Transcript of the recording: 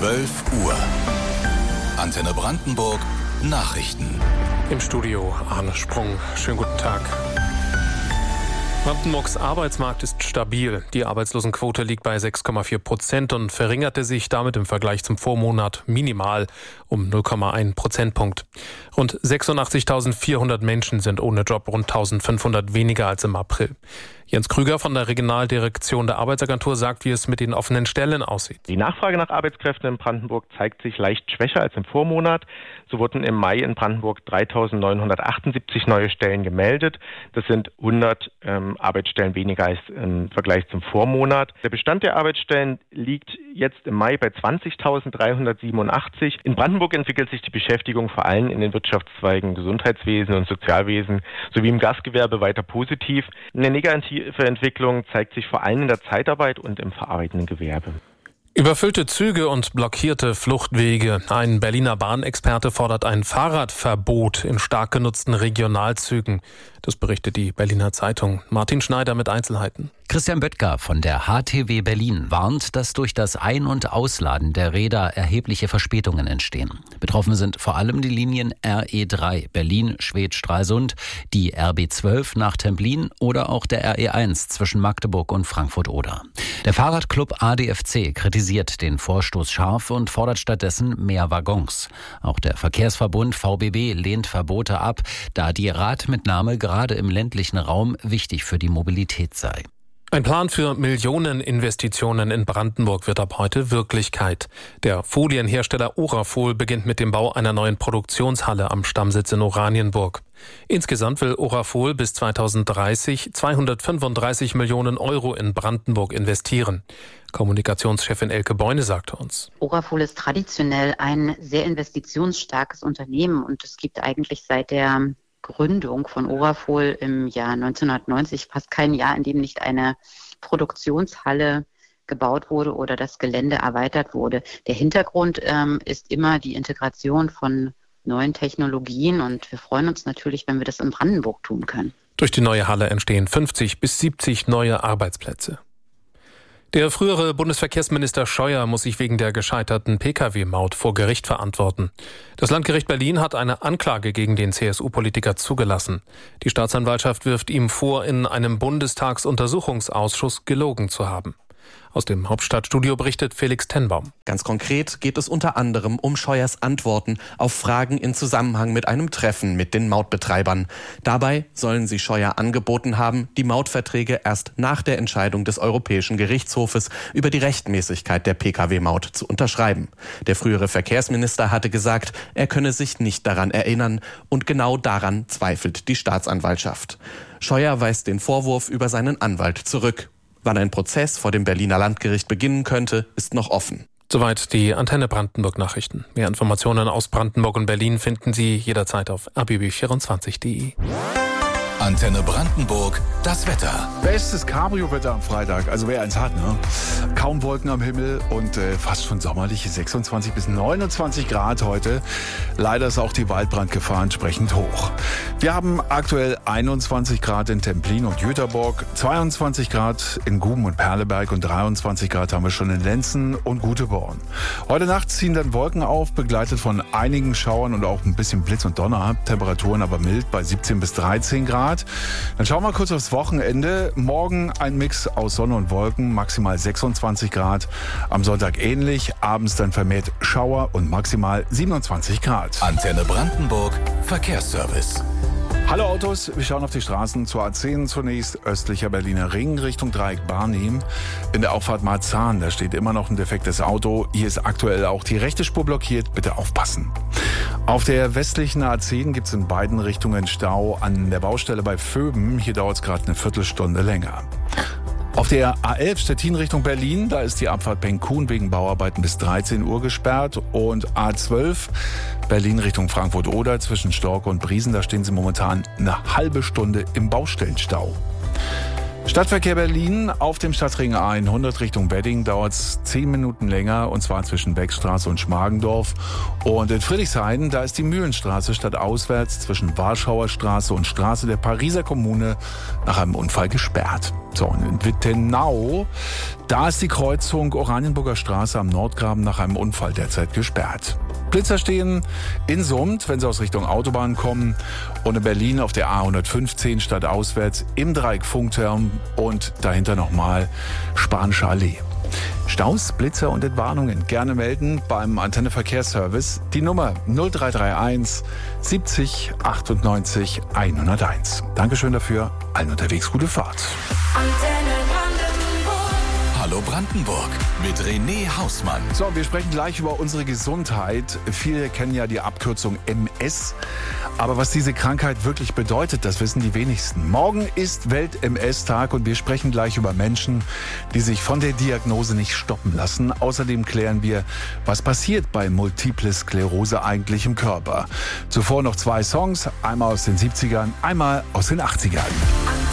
12 Uhr. Antenne Brandenburg Nachrichten. Im Studio Arne Sprung. Schönen guten Tag. Brandenburgs Arbeitsmarkt ist stabil. Die Arbeitslosenquote liegt bei 6,4% und verringerte sich damit im Vergleich zum Vormonat minimal um 0,1 Prozentpunkt. Rund 86.400 Menschen sind ohne Job, rund 1.500 weniger als im April. Jens Krüger von der Regionaldirektion der Arbeitsagentur sagt, wie es mit den offenen Stellen aussieht. Die Nachfrage nach Arbeitskräften in Brandenburg zeigt sich leicht schwächer als im Vormonat. So wurden im Mai in Brandenburg 3.978 neue Stellen gemeldet. Das sind 100 Arbeitsstellen weniger als im Vergleich zum Vormonat. Der Bestand der Arbeitsstellen liegt jetzt im Mai bei 20.387. In Brandenburg entwickelt sich die Beschäftigung vor allem in den Wirtschaftszweigen Gesundheitswesen und Sozialwesen sowie im Gastgewerbe weiter positiv. Eine negative Entwicklung zeigt sich vor allem in der Zeitarbeit und im verarbeitenden Gewerbe. Überfüllte Züge und blockierte Fluchtwege. Ein Berliner Bahnexperte fordert ein Fahrradverbot in stark genutzten Regionalzügen. Das berichtet die Berliner Zeitung. Martin Schneider mit Einzelheiten. Christian Böttger von der HTW Berlin warnt, dass durch das Ein- und Ausladen der Räder erhebliche Verspätungen entstehen. Betroffen sind vor allem die Linien RE3 Berlin-Schwedt-Stralsund, die RB12 nach Templin oder auch der RE1 zwischen Magdeburg und Frankfurt-Oder. Der Fahrradclub ADFC kritisiert den Vorstoß scharf und fordert stattdessen mehr Waggons. Auch der Verkehrsverbund VBB lehnt Verbote ab, da die Radmitnahme gerade im ländlichen Raum wichtig für die Mobilität sei. Ein Plan für Millioneninvestitionen in Brandenburg wird ab heute Wirklichkeit. Der Folienhersteller Orafol beginnt mit dem Bau einer neuen Produktionshalle am Stammsitz in Oranienburg. Insgesamt will Orafol bis 2030 235 Millionen Euro in Brandenburg investieren. Kommunikationschefin Elke Beune sagte uns: Orafol ist traditionell ein sehr investitionsstarkes Unternehmen und es gibt eigentlich seit der Gründung von Orafol im Jahr 1990 fast kein Jahr, in dem nicht eine Produktionshalle gebaut wurde oder das Gelände erweitert wurde. Der Hintergrund ist immer die Integration von neuen Technologien und wir freuen uns natürlich, wenn wir das in Brandenburg tun können. Durch die neue Halle entstehen 50 bis 70 neue Arbeitsplätze. Der frühere Bundesverkehrsminister Scheuer muss sich wegen der gescheiterten Pkw-Maut vor Gericht verantworten. Das Landgericht Berlin hat eine Anklage gegen den CSU-Politiker zugelassen. Die Staatsanwaltschaft wirft ihm vor, in einem Bundestagsuntersuchungsausschuss gelogen zu haben. Aus dem Hauptstadtstudio berichtet Felix Tenbaum. Ganz konkret geht es unter anderem um Scheuers Antworten auf Fragen in Zusammenhang mit einem Treffen mit den Mautbetreibern. Dabei sollen sie Scheuer angeboten haben, die Mautverträge erst nach der Entscheidung des Europäischen Gerichtshofes über die Rechtmäßigkeit der Pkw-Maut zu unterschreiben. Der frühere Verkehrsminister hatte gesagt, er könne sich nicht daran erinnern und genau daran zweifelt die Staatsanwaltschaft. Scheuer weist den Vorwurf über seinen Anwalt zurück. Wann ein Prozess vor dem Berliner Landgericht beginnen könnte, ist noch offen. Soweit die Antenne Brandenburg Nachrichten. Mehr Informationen aus Brandenburg und Berlin finden Sie jederzeit auf rbb24.de. Antenne Brandenburg, das Wetter. Bestes Cabrio-Wetter am Freitag, also wer eins hat, ne? Kaum Wolken am Himmel und fast schon sommerliche 26 bis 29 Grad heute. Leider ist auch die Waldbrandgefahr entsprechend hoch. Wir haben aktuell 21 Grad in Templin und Jüterborg, 22 Grad in Guben und Perleberg und 23 Grad haben wir schon in Lenzen und Guteborn. Heute Nacht ziehen dann Wolken auf, begleitet von einigen Schauern und auch ein bisschen Blitz und Donner. Temperaturen aber mild bei 17 bis 13 Grad. Dann schauen wir kurz aufs Wochenende. Morgen ein Mix aus Sonne und Wolken, maximal 26 Grad. Am Sonntag ähnlich, abends dann vermehrt Schauer und maximal 27 Grad. Antenne Brandenburg, Verkehrsservice. Hallo Autos, wir schauen auf die Straßen zur A10 zunächst, östlicher Berliner Ring Richtung Dreieck Barnim. In der Auffahrt Marzahn, da steht immer noch ein defektes Auto. Hier ist aktuell auch die rechte Spur blockiert, bitte aufpassen. Auf der westlichen A10 gibt es in beiden Richtungen Stau an der Baustelle bei Vöben. Hier dauert es gerade eine Viertelstunde länger. Auf der A11 Stettin Richtung Berlin, da ist die Abfahrt Penkun wegen Bauarbeiten bis 13 Uhr gesperrt. Und A12 Berlin Richtung Frankfurt-Oder zwischen Storke und Briesen, da stehen sie momentan eine halbe Stunde im Baustellenstau. Stadtverkehr Berlin auf dem Stadtring A100 Richtung Wedding dauert es 10 Minuten länger, und zwar zwischen Beckstraße und Schmargendorf. Und in Friedrichshain, da ist die Mühlenstraße stadtauswärts zwischen Warschauer Straße und Straße der Pariser Kommune nach einem Unfall gesperrt. So, und in Wittenau, da ist die Kreuzung Oranienburger Straße am Nordgraben nach einem Unfall derzeit gesperrt. Blitzer stehen in Summt, wenn sie aus Richtung Autobahn kommen, und in Berlin auf der A115 stadtauswärts im Dreieck Funkturm und dahinter nochmal Spanische Allee. Staus, Blitzer und Entwarnungen gerne melden beim Antenne Verkehrsservice. Die Nummer 0331 70 98 101. Dankeschön dafür. Allen unterwegs gute Fahrt. Hallo Brandenburg mit René Hausmann. So, wir sprechen gleich über unsere Gesundheit. Viele kennen ja die Abkürzung MS. Aber was diese Krankheit wirklich bedeutet, das wissen die wenigsten. Morgen ist Welt-MS-Tag und wir sprechen gleich über Menschen, die sich von der Diagnose nicht stoppen lassen. Außerdem klären wir, was passiert bei Multiple Sklerose eigentlich im Körper. Zuvor noch 2 Songs, einmal aus den 70ern, einmal aus den 80ern.